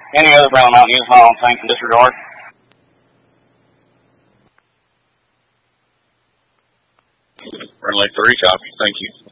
Any other Brown Mountain use my own tank in disregard? Runway 3, copy. Thank you.